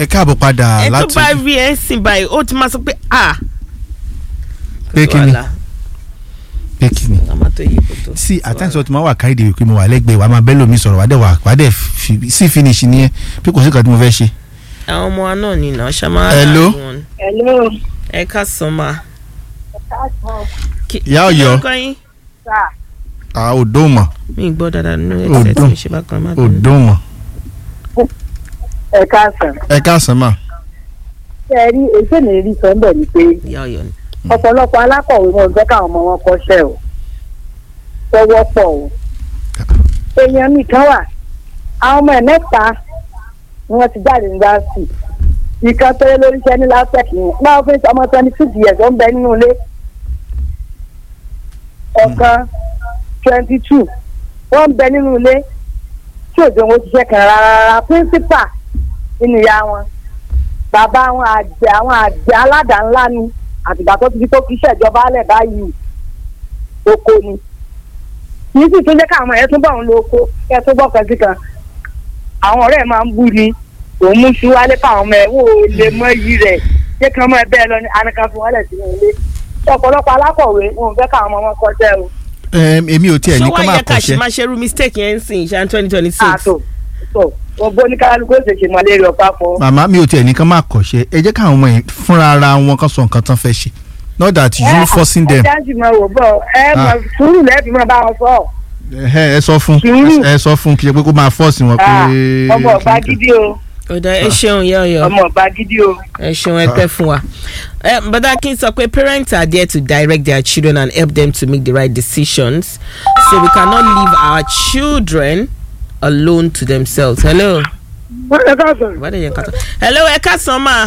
ẹ káàbọ̀ padà láti. ẹ tó bá rí ẹ sìn báyìí ó ti máa sọ pé pé kí ni sí àtàǹsì ọtí máa wà káyìdé wípé mo wà lẹ́gbẹ̀ẹ́ wa máa bẹ́ lómi sọ̀rọ̀ wà dẹ̀ sí finish nìyẹn pé kò sí kan tí mo fẹ́ ṣe. àwọn ọmọ wa náà nìyẹn ṣàmà. hello. ẹ ká sọ ma. ìyá Ọ̀yọ́ odò mọ̀. mi gbọ́ dáadáa nínú ẹ̀sẹ̀ tí mi ṣe bá kan má bẹ̀rẹ̀. odò mọ̀. ẹ káàsán mà. ṣe rí èsì mi rí sọ ń bẹ̀ ni pé ìyá Ọ̀yọ́ ni. ọ̀pọ̀lọpọ̀ alákọ̀wé wọn fẹ́ káwọn ọmọ wọn kọ́ṣẹ́ o tọwọ́ pọ̀ o èèyàn mi kan wà àwọn ọmọ ẹ̀ mẹ́ta ni wọ́n ti jáde ní yunifásitì ìkan péré lórí iṣẹ́ ní LASTEC yẹn náà fún ọmọ 26 years ó ń bẹ nínú ilé ọ̀kan 22 wọ́n ń bẹ nínú ilé tí òjò wọn ti ṣiṣẹ́ kan rárá principal nínú ìyá wọn bàbá àwọn àgbẹ̀ aládàá ńlá ni àtìgbà tó ti di tó kí iṣẹ́ ìjọba alẹ̀ báyìí oko ni yìí sì tún jẹ́ káwọn ẹ̀ tún bọ̀ ń lo oko ẹ̀ tún bọ̀ kan sí kan àwọn ọ̀rẹ́ ẹ̀ máa ń bú ni òun mú sí wálé fáwọn ọmọ ẹ̀ wò ó lè mọ iyì rẹ̀ ṣé kí wọ́n mọ ẹbẹ́ lọ ní anìkan fún wálẹ̀ sínú ilé ọ̀pọ̀lọpọ̀ alákọ̀wé wọn ò fẹ́ káwọn ọmọ wọn kọjá o. èmi ò tiẹ̀ ní kó máa kọ́ṣẹ́. ṣé wàá yẹ ká ṣe máa ṣerú mistake yẹn ń sìn ṣáà 2026. wọn bó ní kálukú ṣe ṣe mọlẹ rẹ ọpá fún. màmá mi ò tiẹ̀ ní kán máa kọ́ṣẹ́ ẹ jẹ́ káwọn ọmọ yẹn fúnra ara wọn kan sọ nǹkan tán fẹ́ ṣe not that you forcing them. ẹ jáde máa wò bọ ẹ máa sùúrù lẹ́ẹ̀bí máa bá wọn sọ. ẹ sọ fún kí ẹ pé kó máa fọ́ọ̀sì wọn pé. ọmọ ọba gidi o. ọ̀dà ẹ ṣeun ìyá Ọ̀yọ́. ọmọ ọba gidi o. ẹ ṣeun ẹ pẹ́ fún wa. But I can say parents are there to direct their children and help them to make the right decisions, so we cannot leave our children alone to themselves. Hello. Hello, ẹ káàsán ma.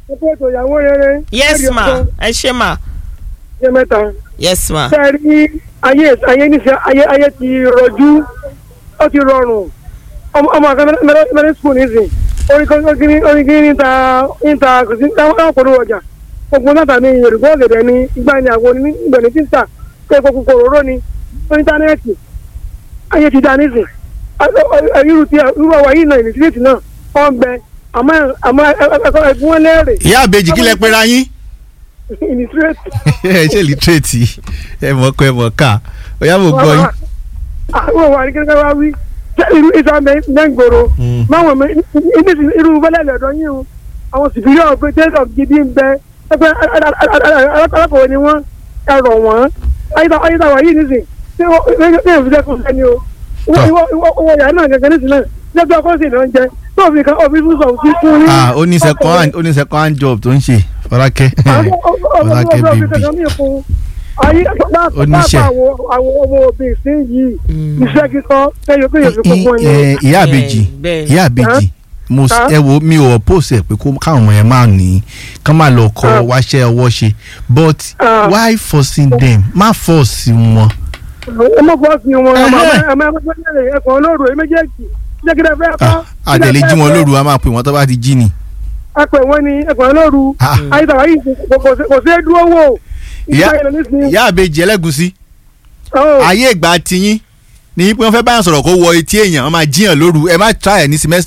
Yes ma. Ẹ ṣé ma. Yes ma. Sẹ́ẹ̀rí ayé níṣẹ́ ayé ti rọjú ó ti rọrùn ọmọ akẹ́mẹ́rẹ́ school nísìn oríkìní níta kò sí táwọn kòrò ọjà gbogbo náà tàbí yorùbá ọ̀gẹ̀dẹ̀ ní ìgbà ní àwọn ìgbẹ̀ni tí ń tà pé kòkò kòrò ní íńtánẹ́ẹ̀tì ayé ti dá nísìn irú àwa yìí náà ìnìtírètì náà wọ́n bẹ àmọ́ ẹ̀kọ́ ẹ̀gbọ́n lẹ́rẹ̀. ìyá àbèjì kílẹ̀ pẹ́ra yín. ìnìtírètì. ẹ ṣe lìtírètì ẹ mọ̀ kọ́ ẹ mọ̀ ká ọ̀yá mo gbọ́ yín. àwọn wà ní kíkẹ́ wá wí irú ìsàmì mẹ́ngbòrò máwọn irú bẹ́lẹ̀ lọ́dọ̀ yín o àwọn sìfìrí ọ̀gbẹ́ tẹ́sán gidi ń bẹ ẹgbẹ́ alákọ̀wé ni wọ́n ẹ̀rọ wọ́n ayédáwà yìí nísìn tí wọ́n fi dẹ́kun sẹ́ni o owó ìyá náà gẹ́gẹ́ nísìn náà lẹ́gbẹ́ ọkọ̀ sí ìlànà jẹ tó fi kan ọ̀fi fún sọ̀rọ̀ sí fún ní. oníṣẹ́kọ̀ọ́ job tó ń ṣe Fọlákẹ́ bíbí oníṣẹ́ àwọn ọmọ obìnrin sí yìí iṣẹ́ kíkọ́ tẹ́yọ pé yóò fi kókó ní. ìyá àbèjì ẹ wo mi ò oppose ẹ pé káwọn ọmọ yẹn máa ní kán máa lọ kọ́ wáṣẹ́ ọwọ́ ṣe but why forcing them má force wọn. ẹ má force wọn ẹ̀kọ́ olóòrò ẹ méjèèjì jẹ́gídẹ́ fẹ́ kọ́. àdèlè jí wọn lóru a máa pè wọ́n tó bá ti jí ni. a pè wọ́n ní ẹ̀kọ́ olóòrò ayélujára yìí kò sí dúró wò. ìyá àbèjì ẹlẹ́gùsí ayé ìgbà tiyín ní pé wọ́n fẹ́ báyọ̀ sọ̀rọ̀ kó wọ etí èèyàn wọ́n máa jíyàn lóru ẹ má try ẹ̀ ní semester.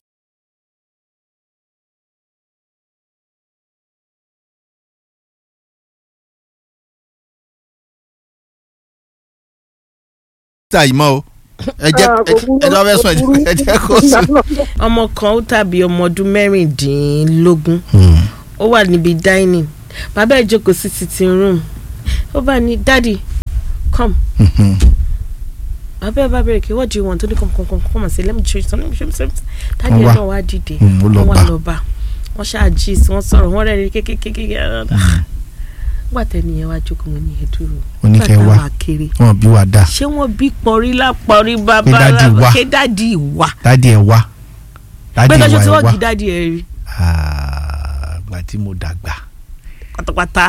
ìmọ̀ o ẹ jẹ́ fẹ́ sùn ẹ jẹ́ kó sùn. ọmọ kan ó tàbí ọmọ ọdún mẹ́rìndínlógún ó wà níbi dining bàbá ẹ̀ jókòó sí sitting room ó bá ní daddy come bàbá ẹ̀ bá bẹ̀rẹ̀ kí what do you want to do come and say let me show you something daddy ẹ̀ náà wá dìde wọ́n wá lọ bá wọ́n ṣáà jí wọ́n sọ̀rọ̀ wọ́n rẹ̀ rí kékeré nígbà tẹ́ni yẹn wá jókòó mo ní ẹ dúró oníkẹ́ wá wọn bí wà dá ṣé wọ́n bí pọ̀rí lápọ̀rí bàbá ké dádì wá dádì ẹ̀ wá pé lọ́jọ́ tí wọ́n kí dádì ẹ̀ rí. àgbà tí mo dàgbà pátápátá.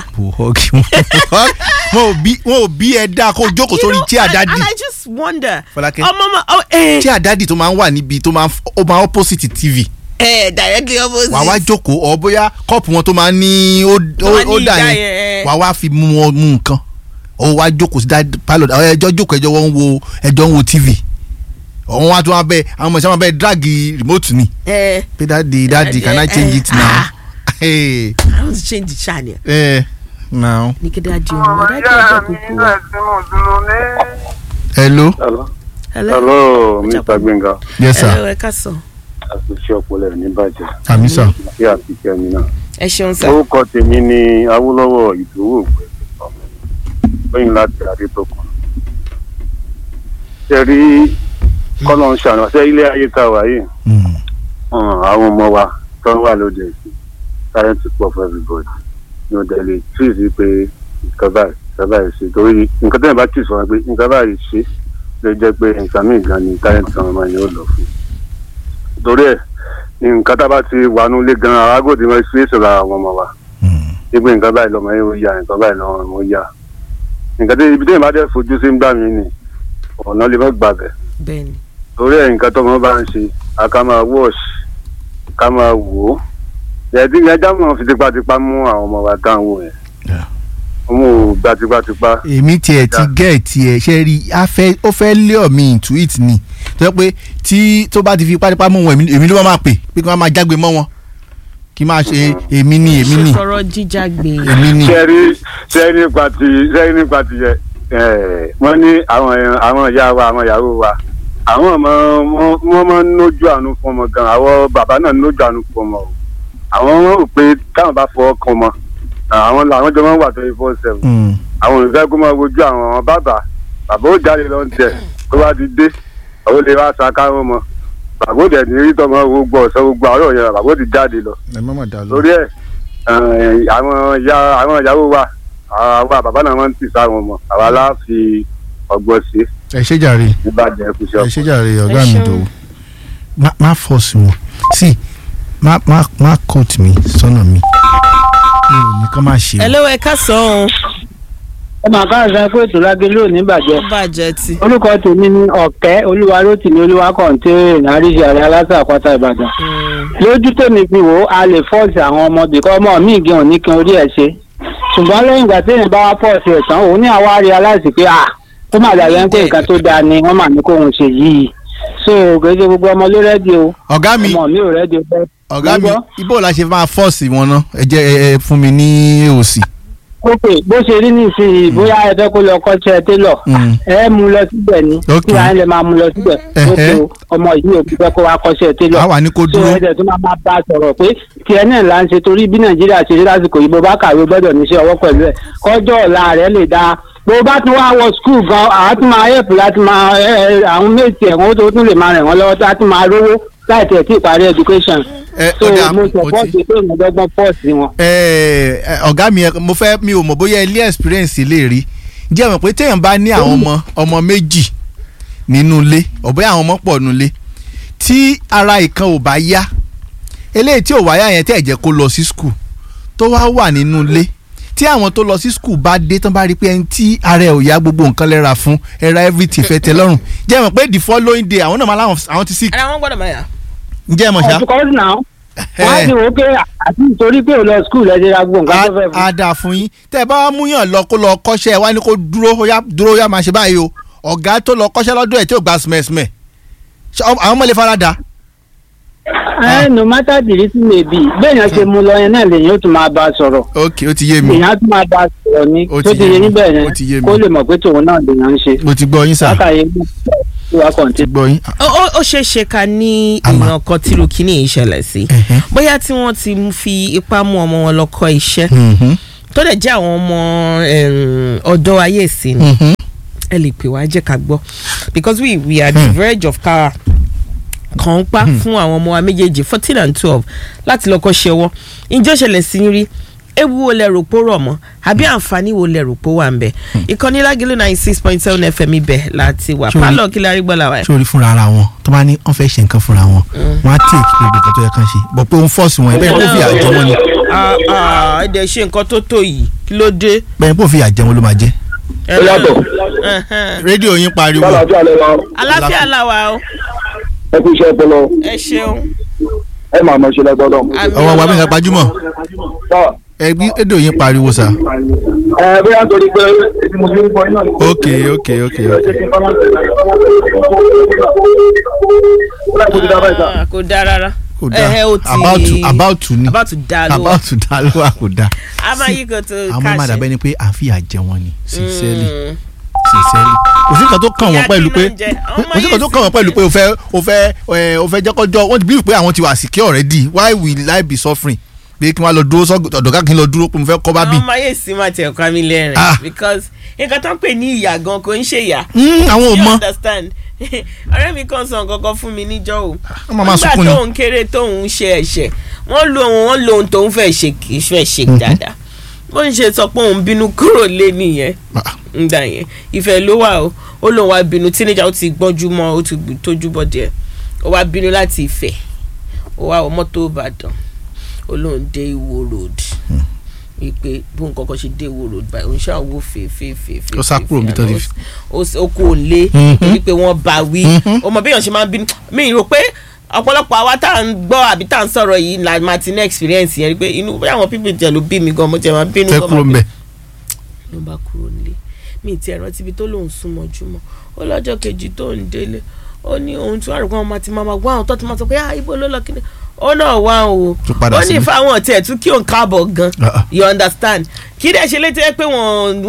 wọn ò bí ẹ dáa kó jókòó sórí chair dádì. and I just wonder. Fọlákẹ́ chair dádì tó máa ń wà níbi tó máa ń opposite TV. Directly opposite. wà wá jókòó ọ bóyá kọ́ọ̀pù wọn tó máa ń ní ó dà yẹn wà wá fi mú nǹkan ó wá jókòó sí pálọ̀ ẹjọ́ jókòó ẹjọ́ ń wo TV òun wá tún wá bẹ àwọn ọmọ ìṣàmọ́ bẹ drag remote ni pé daddy can I change it now. I want to change the channel. Now. Ní kí dájú ọmọ dájú ọjọ́ kúkú wa. Hello. Hello, Mr. Gbenga. Yes sir. Hello, ẹ ká sọ. Àṣìṣe ọpọlọ ní bàjẹ́. Àmì sà. Kí àtìkẹ́ mi náà. Ẹ ṣeun sà. Orúkọ tèmi ni Awólọ́wọ̀ Ìdòwú Ògbẹ́. Lẹ́yìn láti Adétòkun. Ṣé rí kọ́lọ̀ ń ṣàná ṣé ilé ayé tá a wà yìí? Àwọn ọmọ wa tó wà lóde ìsìn. Science is for everybody. Ní ọ̀dẹ̀ lè tíì pé nǹkan báyìí ṣe. Torí nǹkan tẹ́lẹ̀ bá tíì sọ̀rọ̀ pé nǹkan báyìí ṣe lè jẹ́ pé nǹkan míì gan ni talent àwọn ọmọ yẹn ó lọ fún. Torí ẹ̀ nǹkan tá a bá ti wà nílé gan arágòdì máa ṣe é sọ̀rọ̀ àwọn ọmọ wa. Nígbà nǹkan báyìí lọ́mọ yẹn ó yá nǹkan báyìí lọ́mọ ó yá. Nǹkan tí ibi tí ìbá dẹ̀ fojú sí ń gbà mí ni ọ̀nà lè má gbàbẹ̀. Bẹ́ẹ̀ni. Torí ẹ̀ nǹkan tó ọmọ bá ń ṣe ká máa wash ká máa wò ó. Ẹ̀dí ẹja mọ̀ fi tipátipá mú àwọn ọmọ wa dáhùn wò yẹn. Ọmọ ò gba tipátipá. Èmi tiẹ̀ ti gẹ̀ tiẹ̀ ṣe rí ó fẹ́ lé ọ̀mí into it ni tó yẹ pé tí tó bá ti fi tipátipá mú wọn èmi ló máa pè pé kí wọ́n máa jágbe mọ́ wọn kí máa ṣe èmi ni. Sọ̀rọ̀ jíjágbe. Èmi ni. Ṣé nípa ti yẹ wọ́n ní àwọn ìyá wa àwọn ìyàwó wa àwọn ọmọ wọn máa ń nójú àánú fún ọmọ gan àwọn bàbá náà nójú àánú fún ọmọ o àwọn wọn rò pé táwọn bá fọwọ́ kan ọmọ àwọn jọ máa ń wà 24/7 àwọn olùfẹ́ kó máa wojú àwọn bàbá ó jáde lọ tẹ̀ tó bá ti dé ó lè wá ṣàkárọ̀ mọ́ bàbá ó dẹ̀ ní rí tọmọ gbogbo ọ̀sán gbogbo àárọ̀ yẹn bàbá ó ti jáde lọ lórí ẹ̀ àwọn ìyàwó wa àwa bàbá náà máa ń tì sáwọn ọmọ àwa láàfin ọgbọ́n sí. Ẹ ṣé jàre ẹ ṣé jàre ọ̀gá mi tó má force wọn sí má coat mi sọ́nà mi ní kán má ṣe. Hello, ẹ ká sọ ọ́n. Ẹ máa ká àṣà pé ètò lágélé ò ní bàjẹ́. Ó bàjẹ́ tí. Orúkọ tèmi ni Ọ̀kẹ́ Olúwarótìmí Olúwakọ̀ǹtẹ́ àríṣe àrẹ aláṣà àpáta Ìbàdàn. Lójú tèmi fi wò ó a lè fọ́ọ̀sì àwọn ọmọdé kọ́ ọmọ mi gan òní kan orí ẹ̀ ṣe. Ṣùgbọ́n lẹ́yìn ìgbà téèyàn bá wá fọ́ọ̀sì ẹ̀ tán òun ní àwa rí aláìsí pé ó mà dàgbẹ́ pé nǹkan tó dáa ni wọ́n mà ní kóhun ṣe yìí. So gbèsè gbogbo ọmọ ló rẹ́dí o. Ọ̀gá mi ọmọ mi ò rẹ́dí o. Ọ̀gá mi ibo la ṣe máa fọ́ọ̀sì wọn ná ẹ jẹ́ fún mi ní òsì. Ok bó ṣe rí nísìnyí bóyá ẹ fẹ́ kó lọ kọ́ṣẹ́ télọ̀ ẹ mú lọ síbẹ̀ ni kí wàá lè máa mú lọ síbẹ̀ lóko ọmọ yìí ò fẹ́ kó wá kọ́ṣẹ́ télọ̀. àwa ni kò dúró. so ẹ̀jẹ̀ tó máa bá a sọ̀rọ̀ pé tiẹ̀ náà là ń ṣe torí bí Nàìjíríà ṣe rí lásìkò yìí bó bá kàwé gbọ́dọ̀ níṣẹ́ ọwọ́ pẹ̀lú ẹ̀ kọjọ́ ọ̀la rẹ̀ lè dáa bó bá tún wá wọ skul gan àwọn tún máa yẹ̀pù láti máa àwọn méjì ẹ̀wọ̀n tó tún lè máa rẹ̀ wọ́n lọ́wọ́ tó á tún máa rówó láì tẹ̀ tí ìparí education. So mo support pé ìmọ̀dọ́gbọ́n pọ́ọ̀sì wọn. Ọ̀gá mi ò mọ̀ bóyá ilé experience lè rí jẹ́ mọ̀ pé téèyàn bá ní àwọn ọmọ méjì nínú ilé ọ̀bẹ́ àwọn ọmọ pọ̀ nínú ilé tí ara ìkan ò bá yá eléyìí tí ò wáyà yẹn tẹ̀ jẹ́ kó lọ sí school tó wá wà nínú ilé tí àwọn tó lọ sí school bá dé tán bá rí pé ẹni tí ara ẹ̀ ò yá gbogbo nǹkan lẹ́ra fún ẹ̀ra everything fẹ́ tẹ́ lọ́rùn jẹ́ mọ̀ pé the following day àwọn náà máa láwọn àwọn ti sick. ara wọn gbọ́dọ̀ máa yà. ǹjẹ́ mọ̀ ṣá. of course now wọ́n á ti wò ó pé àti nítorí pé ò lọ school ẹ̀ ṣe ra gbogbo nǹkan tó fẹ́ fún. a dà fún yín tẹ́ ẹ bá múyàn lọ kó lọ kọ́ṣẹ́ ẹ wá ní kó dúró yá máa ṣe báyìí o ọ̀gá tó lọ kọ́ṣẹ́ lọ́dọ̀ ẹ̀ tí ò gba smẹ̀smẹ̀ àwọn ọmọ lè fara da. No matter the reason may be bẹ́ẹ̀yàn ṣe mú lọ yẹn náà lèyìn ó tún máa bá a sọ̀rọ̀. ok ó ti yé mi. èèyàn á tún máa bá a sọ̀rọ̀ ni tó ti yé níbẹ̀ yẹn kó lè mọ̀ pé tòun náà lèyàn ń ṣe. mo ti gbọ́ yín sà. látàyè mú wa kọ̀ǹtì. gbọ́ yín. ó ṣeé ṣe ká ní èèyàn kan tírú kíní ìṣẹ̀lẹ̀ sí bóyá tí wọ́n ti fi ipá mú ọmọ wọn lọ kọ́ iṣẹ́ tó dẹ̀ jẹ́ àwọn ọmọ ọ̀dọ́ ayé ìsìn ẹ lè pè wá jẹ́ ká gbọ́ because we are the verge of car kan pa fún àwọn ọmọ wa méjèèjì 14 and 12 láti lọ́kọ́ ṣe ọwọ́ ìjọ ṣẹlẹ̀ sí rí ewu wo lẹ rò pó rọ̀ mọ́ àbí àǹfààní wo lẹ rò pó wà ń bẹ̀ ìkànnì Lágẹ̀lú 96.7 FM ibẹ̀ láti wà pálọ̀ kí lárí gbọ́ làwà. sórí fúnra ara wọn tó bá ní wọ́n fẹ́ ṣe nǹkan fúnra wọn wọ́n á tèèkì gbogbo nǹkan tó yẹ kán ṣe bọ̀ pé òun fọ́ọ̀sì wọn bẹ́ẹ̀ kó fi àjẹ wọn ni. ẹ̀dẹ̀ ṣe nǹkan tó tó yìí kí ló dé. bẹ́ẹ̀ kó fi àjẹ wọn ló máa jẹ́. ó yàtọ̀. rédíò yín pariwo. àlàáfíà làwà o. ẹ kú iṣẹ́ ọpọlọ. ẹ ṣeun. ẹ máa mọ̀ ṣe lẹ́gbọ́dọ̀. ọwọ́ wa mi ka gbajúmọ̀. ẹ gbé rédíò yín pariwo sà. bóyá torí pé ètò mo fi ń bọ iná ni. ok. kò dáa rárá. kò dáa about to ni about to dá ló wà. about to dá ló wà kò dáa. a máa yí kò tó káṣẹ. àwọn máa dàbẹ́ ni pé à ń fìyà jẹ wọn ni sincerely kò sí nǹkan tó kàn wọ́n pẹ̀lú pé o fẹ́ jẹ́kọ́jọ́ wọ́n ti believe pé àwọn ti wà secure already why will I be suffering pé kí wọ́n lọ dúró ọ̀dọ̀gá kí n lọ dúró pé mo fẹ́ kọ́ bá bì. àwọn ọmọ ayé sì máa tẹ̀ ọ́ mi lẹ́rìn because nǹkan tó ń pè ní ìyà gan kò ń ṣe ìyà. àwọn ò mọ. you understand ọ̀rẹ́ mi kan sọ nǹkan fún mi níjọ́ o nígbà tóun kéré tóun ṣe ẹ̀ṣẹ̀ wọ́n lo ohun tóun fẹ́ ṣe kì í fẹ́ ṣe dáadáa bó ń ṣe sọ pé òun bínú kúrò lé nìyẹn ǹda yẹn ìfẹ́ ló wà ó lóun wá bínú tínéjà ó ti gbọ́njú mọ́ ó ti tójú bọ́ díẹ̀ ó wá bínú láti Ifẹ̀ ó wá wọ mọ́tò Ìbàdàn ó lóun dé Ìwó road wípé bó nǹkan kan ṣe dé Ìwó road báyìí òun ṣáà wò fèèfèèfèè ó sá kúrò níbi tó ti fi ó kò lé wípé wọ́n bá wí ọmọ bí èèyàn ṣe máa ń bínú mi rò pé ọ̀pọ̀lọpọ̀ àwa tá à ń gbọ́ àbí tá à ń sọ̀rọ̀ yìí la máa ti ní experience yẹn rí pé inú bóyá àwọn pípì jẹ ló bí mi gan mo jẹ máa bínú gan máa bí ló bá kúrò nílé mi ti ẹ̀rọ tíbi tó lòun sún mọ́júmọ́ ó lọ́jọ́ kejì tó ń délé ó ní ohun tí wàá rò pé wọn ti máa wá àwọn tó ti máa sọ pé ibo ló lọ kí ni ó náà wá o ó ní fáwọn ọ̀tí ẹ̀ tún kí òun káàbọ̀ gan you understand kí dẹ̀ ṣe létí pé wọ́n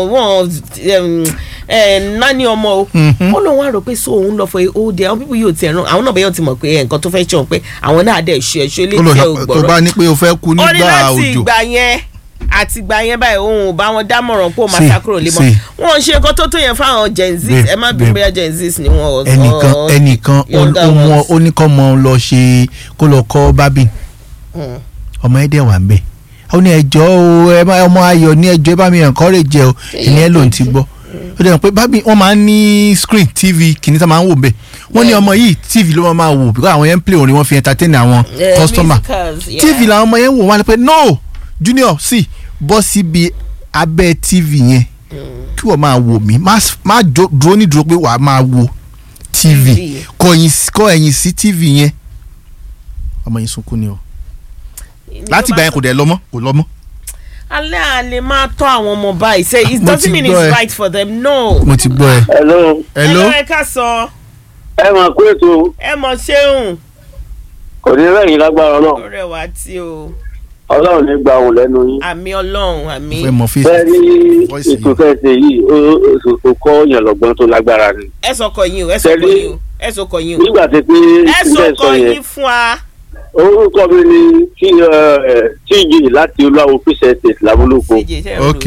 nání ọmọ o ó lóun wá rò pé so òun lọ fọ ó dé àwọn pípọ̀ yóò ti ẹ̀ràn àwọn náà bẹ́ẹ̀ ti mọ̀ pé nǹkan tó fẹ́ ṣe òun pé àwọn náà dẹ̀ ṣe ẹ̀ṣọ́ létí ẹ̀ ò gbọ́rọ̀ tó bá ní pé o fẹ́ kú nígbà òjò ó ní láti ìgbà yẹn báyìí òun ò bá wọn dámọ̀ràn pé ó máa sákúrò lé mọ́ wọn ń ṣe nǹkan tó yẹn fáwọn Gen Z ẹ má bí bóyá Gen Z ni wọn ẹnìkan ó ní kọ́ mọ lọ ṣe kó lọ kọ́ bábìn ọmọ ẹ̀ dẹ̀ wà ń bẹ̀ ó ní ẹjọ́ o ọmọ ayọ̀ ní ẹjọ́ ẹ bá mi encourage o ẹni ẹ lòun ti gbọ́ ó dẹ̀ pé bábìn wọ́n máa ń ní screen TV kìíní tá máa ń wò bẹ́ẹ̀ wọ́n ní ọmọ yìí TV ló máa wò because àwọn yẹn ń play orin wọ́n fi entertain àwọn customer TV làwọn ọmọ yẹn ń wò wọ́n á lè pé no Junior sí bọ́ síbi abẹ́ TV yẹn kí wọ́n máa wò mí má dúró ní dúró pé wàá máa wo TV kọ ẹ̀yìn sí TV yẹn ọmọ yẹn sunkún ni o láti ìgbà yẹn kò dẹ̀ lọ́mọ́ kò lọ́mọ́. alẹ́ àlè máa tọ́ àwọn ọmọ báyìí say it doesn't mean it's right for them no. mo ti gbọ́ ẹ. hello ẹ ká sọ. ẹ mọ̀ pé ètò. ẹ mọ̀ ṣéun. kò ní rẹ̀ yín lágbára náà. ó rẹwà tí o. Ọlọ́run ní gba òun lẹ́nu yín. àmì Ọlọ́run àmì. bẹ́ẹ̀ ni ètò fẹsẹ̀ yìí ó kọ́ yàn lọ́gbọ́n tó lágbára ni. ẹ sọkọ yín o ẹ sọkọ yín o ẹ sọkọ yín o. nígbà tí pé ẹ sọkọ yín fún wa. orúkọ mi ni TJ láti Olúwawo Peace Estate Lámúlòkó. ok.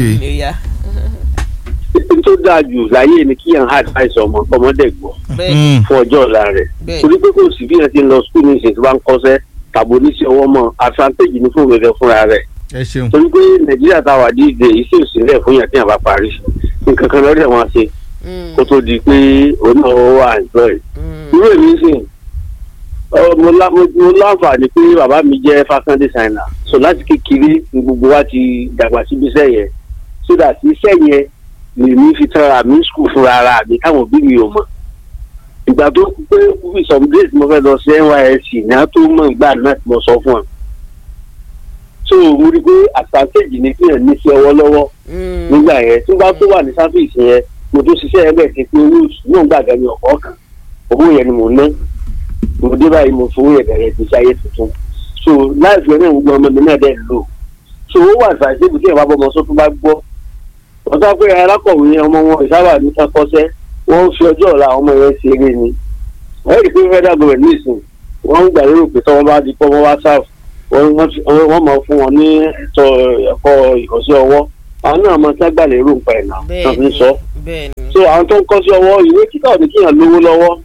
tó dáa jù láyé ni kí yàn advice ọmọdé gbọ́ fún ọjọ́ ọ̀la rẹ̀ torí pé kò sí bí yẹn ti ń lọ school ní ìṣètò bá ń kọ́ṣẹ́ tàbí oníṣẹ́ ọwọ́ mọ́ advantage ní fún gẹ́gẹ́ fúnra rẹ̀. torí pé Nàìjíríà tá a wà ní ìdè yìí sì ò sílẹ̀ fún yàn tí yàn bá parí nǹkan kan lọ́dẹ̀ wọn ṣe kó tó di pé òun náà wà employed. irú èmi sì mo láǹfààní pé bàbá mi jẹ́ fashion designer so láti kékeré ní gbogbo wa ti dàgbà síbi iṣẹ́ yẹn so that iṣẹ́ yẹn lèmi fi tẹ́ra mi school fúnra ara mi káwọn òbí mi ò mọ̀ ìgbà tó pé with some days mo fẹ́ lọ sí NYSC ní a tó mọ̀ ìgbà náà tí mo sọ fún ẹ so mo rí pé advantage ni kí ẹ ní sí ọwọ́ lọ́wọ́ nígbà yẹn tí bá tó wà ní sáfíìsì yẹn mo tó ṣiṣẹ́ ẹgbẹ́ ti pé owó náà gbàgbé ní ọ̀pọ̀ kan owó yẹn ni mo ná mo dé báyìí mo fowó yẹn bẹ̀rẹ̀ ti ṣayé tuntun so láìpẹ́ náà gbogbo ọmọ mi náà dẹ̀ lò so ó wà advantage kí ẹ bá bọ́ ọmọ sọ tó bá gbọ́ ọ̀tá pé alákọ̀wé ọmọ wọn ìsábà ní kakọ́sẹ́ wọ́n fi ọjọ́ ọ̀la ọmọ yẹn ṣeré ni wọ́n rí i pé federal government nìsín wọ́n ń gbà lérò pé tọ́wọ́ bá di pọ́ wọ́n wá sáf wọ́n máa fún wọn ní ẹ̀kọ́ ìkọ́sí ọwọ́ àwọn náà máa ságbà lérò nípa ẹ̀ náà náà fi ń sọ so àwọn tó ń kọ́ sí ọwọ́ ìwé kíkà ò ní kíyàn lówó lọ́wọ́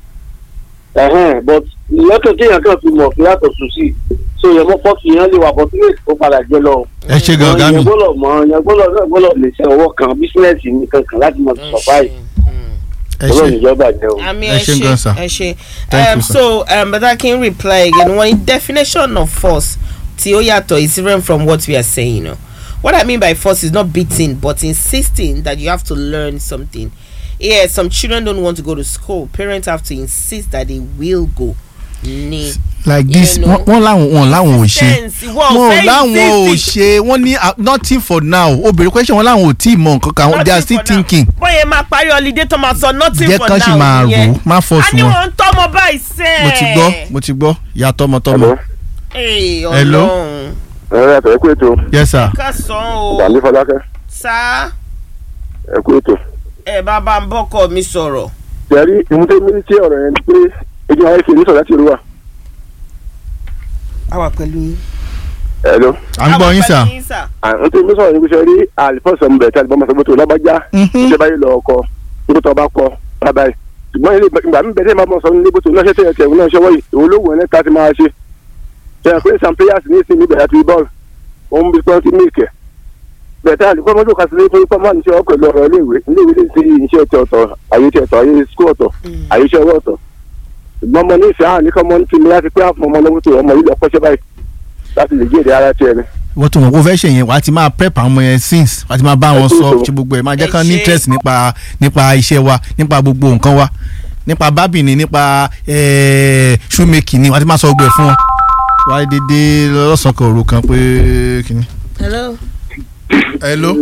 but ìyàtọ̀ kéèyàn kan fi mọ̀ fi yàtọ̀ sùn sí so yẹn mọ́ pọ́ọ̀tù yẹn lè wà bọ́túlẹ̀tì ó padà jẹ́ lọ. ẹ ṣe gan ọ̀gá mi. yẹn gbọ́dọ̀ lè ṣe ọwọ́ kan bísíǹnẹ̀sì nìkan kan láti mọ̀ sọ báyìí. Ọlọ́run ìjọba jẹ́ o. ẹ ṣe so but I can reply again one definition of force tí ó yàtọ̀ is different from what we are saying. You know? What I mean by force is not beating but insisting that you have to learn something. Yes, some children don't want to go to school. Parents have to insist that they will go. ni. like this wọ́n láwọn ò ṣe wọ́n láwọn ò ṣe wọ́n ní nothing for now obìnrin question wọ́n láwọn ò tí ì mọ nǹkan kan they are still thinking. bóyá máa parí holiday tó máa sọ nothing for now. jẹ́ kán sì máa rò má force wọn. a ní wọn ń tọ́mọ báyìí sẹ́ẹ̀. mo ti gbọ́ ìyá tọmọtọmọ. hello. ẹ ẹ kú ètò. yes sir. ká sọ o. wà ní Fọlákẹ́. sá. ẹ kú ètò. ẹ bàbá ń bọ́kọ mi sọ̀rọ̀. yàrá ìmúté mi ní tí ọ̀rọ̀ yẹn pé ẹjọ́ ayé ṣe ní sọ̀rọ̀ láti olúwa. a wà pẹ̀lú yín. hello. à ń gbọ́ yín sà. àwọn tó ń bí sọ̀rọ̀ ní kúṣẹ́ rí àlìfọ́sọ̀ ń bẹ̀ tí àlìfọ́ mọ̀sán gbọ́tò lábájá ṣé báyìí lọ ọkọ nígbà tó bá kọ báyìí ṣùgbọ́n ilé ìgbà mi bẹ̀rẹ̀ máa mọ̀ sọ ní gbọ́tò náà ṣe tẹ̀yẹ̀ tẹ̀wọ́ náà ṣọwọ́ yìí òun ló wù ẹ́ níta ti máa ṣe ṣe pé sam players ní ìsinmi bẹ̀rẹ̀ àti bọ́ọ̀lù òun bí pọ́n ti ní ìkẹ́ bẹ̀tẹ̀ àlìfọ́ mọ́tò kásìlẹ̀ fún ipá máa ń ṣe ọkọ̀ lọ́rọ̀ iléèwé lè ṣe iṣẹ́ ti ọ̀tọ̀ àyè ti ọ̀tọ̀ àyè skul ọ̀tọ̀ àyè iṣẹ́ ọwọ́ ọ̀tọ̀ ṣùgbọ́n mo ní ìfẹ́ àwọn nìkan mọ́ ní ti mi láti pé àfọ̀ ọmọ lọ́wọ́ tó ọmọ yìí lọ kọ́ṣẹ́ báyìí láti lè gé èdè ara tiẹ̀ ni. wọ́n tún wọ́n kó fẹ́ ṣe yẹn wàá ti máa prep àwọn ọmọ yẹn since wàá ti máa bá wọn sọ ṣe gbogbo ẹ̀ máa jẹ́ kán ní interest nípa iṣẹ́ wa nípa gbogbo nǹkan wa nípa bábìnì nípa shoemaking ni wàá ti máa sọ gbogbo ẹ̀ fún wọn. wàá dédé lọ́sàn-án kan òru kan pé kíni. hello. hello.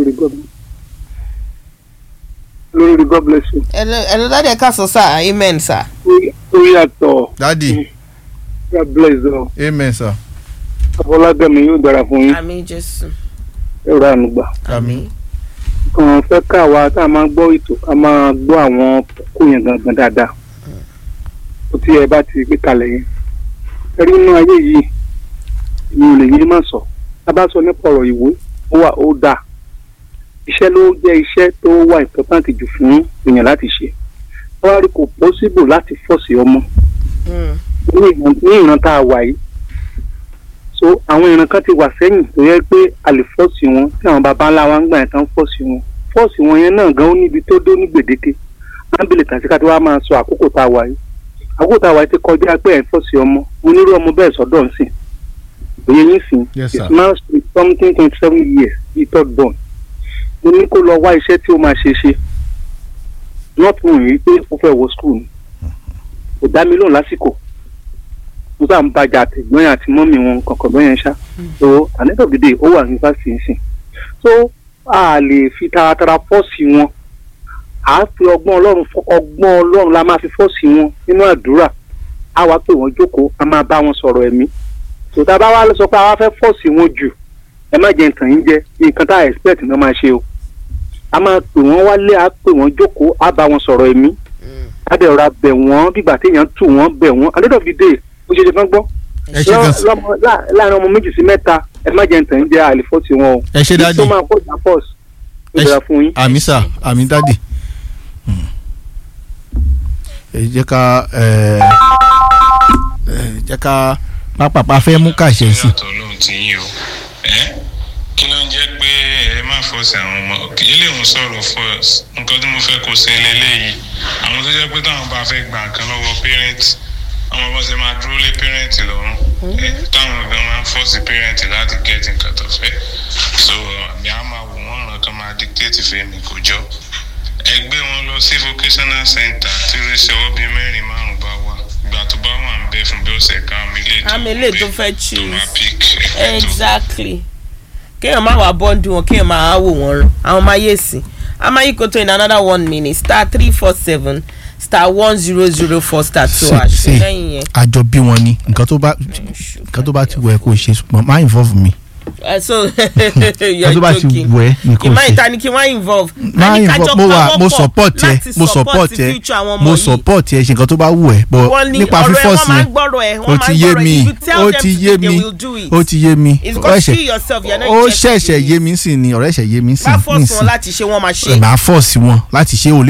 lórí God bless you. hello dáadé ẹ káàsán sir amen sir. ó yàtọ̀. dadi. God bless you. amen sir. Afọlágbẹ̀mí yóò dára fún yín. àmín Jésù. ẹ rà ànúgbà. àmín. kàn fẹ́ káwa tá a máa gbọ́ ètò ká máa gbọ́ àwọn kókó yẹn gangan dáadáa. ó ti ẹ bá ti gbé kalẹ̀ yẹn. ẹ rí inú ayé yìí mi ò lè yé má sọ. a bá sọ nípa ọ̀rọ̀ ìwé ó dáa. iṣẹ́ ló jẹ́ iṣẹ́ tó wà important jù fún èèyàn láti ṣe. wọ́n á rí kò possible láti fọ́ọ̀sì ọmọ. ní ìran tá a wà yìí. so àwọn ìran kan ti wà sẹ́yìn tó yẹ pé a lè fọ́ọ̀sì wọn tí àwọn baba ńlá wa ń gbà yẹn tán fọ́ọ̀sì wọn yẹn náà gan ó níbi tó dó ní gbèdéke ábìlẹ̀ tàbí ká tó wá máa sọ àkókò tá a wà yìí àkókò tá a wà yìí ti kọjá pé ẹ̀ ń fọ́ọ̀sì ọmọ mo nírú ọmọ bẹ́ẹ̀ sọ́dọ̀ ń sìn òye yín sìn it's now something 27 years bíi third born mo ní kó lọ wá iṣẹ́ tí ó máa ṣe not mo rí pé ó fẹ́ wọ school ni kò dá mi lóhùn lásìkò mo sáà ń bàjẹ́ àtẹ̀gbọ́n àti mọ́mì wọn kankan bẹ́yẹn ṣá so at the end of the day ó wà ní fásitì nsìn so a lè fi taratara fọ́ọ̀sì wọn à á fi ọgbọ́n ọlọ́run la máa fi fọ́ọ̀sì wọn nínú àdúrà á wá pè wọ́n jókòó a máa bá wọn sọ̀rọ̀ ẹ̀mí so tá a bá wá sọ pé a wá fẹ́ fọ́ọ̀sì wọn jù ẹ má jẹ́ nǹkan yín jẹ́ nǹkan tá a expect ní wọ́n máa ṣe o a máa pè wọ́n wálé a pè wọ́n jókòó a bá wọn sọ̀rọ̀ ẹ̀mí a dẹ̀ rọra bẹ̀ wọ́n bígbà téèyàn tù wọ́n bẹ̀ wọ́n at the end of the day ó ṣe fẹ́ gbọ́ láàrin ọmọ méjì sí mẹ́ta ẹ má jẹ́ nǹkan jẹ́ àlìfọ́sì wọn o ẹ ṣe dáàdì tó máa kọjá pọ́s ó dára fún yín. àmì sà àmì dáàdì ẹ jẹ́ ká pápápá fẹ́ mú kàṣẹ sí. kí ló ń jẹ́ pé ẹ má fọ́ọ̀sì àwọn ọmọ ilé ìwọ̀n sọ̀rọ̀ fọ́ọ̀sì nǹkan tí mo fẹ́ kó ṣe lélẹ́yìí àwọn tó jẹ́ pé táwọn bá fẹ́ gba nǹkan lọ́wọ́ parent àwọn ọmọ ṣe máa dúró lé parent lọ́rùn táwọn ọ̀gá máa ń fọ́ọ̀sì parent láti get nǹkan tó fẹ́ so àmì á máa wò wọ́n ràn kán máa dictate fẹ́mi kò jọ ẹ gbé wọn lọ sí vocational center tí ó ṣe ọwọ́ bíi 4-5 bá wà ìgbà tó bá wà ń bẹ fún bí ọ̀sẹ̀ kan àmì ilé tó fẹ́ choose exactly kéèyàn má wàá bọ́ǹdù wọn kéèyàn máa wò wọ́n rán àwọn máa yé sí amáyíkótó in another 1 minute *347 *1004 *2 lẹ́yìn yẹn. àjọ bí wọn ni nǹkan tó bá ti wọ ẹ kó ṣe ṣùgbọ́n má involve mi. so you're joking ìmọ̀ ìta ni kí wọ́n involve. mo support ẹ mo support ẹ ṣe nǹkan tó bá wù ẹ bọ nípa fífọ́ọ̀sì yẹn ó ti yé mi ó ṣẹ̀ṣẹ̀ yé mi sí ni ọ̀rẹ́ ṣẹ̀ yé mi sí. bá fọ́ọ̀sì wọn láti ṣe wọ́n máa ṣe. bá fọ́ọ̀sì wọn láti ṣe